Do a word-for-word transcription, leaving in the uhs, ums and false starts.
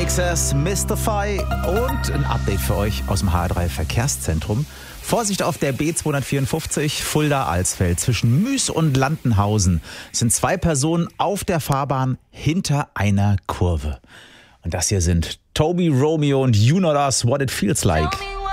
X S, Mystify und ein Update für euch aus dem H R drei Verkehrszentrum. Vorsicht auf der B zweihundertvierundfünfzig Fulda-Alsfeld zwischen Müs und Landenhausen. Es sind zwei Personen auf der Fahrbahn hinter einer Kurve. Und das hier sind Toby Romeo und You Know Us, What It Feels Like.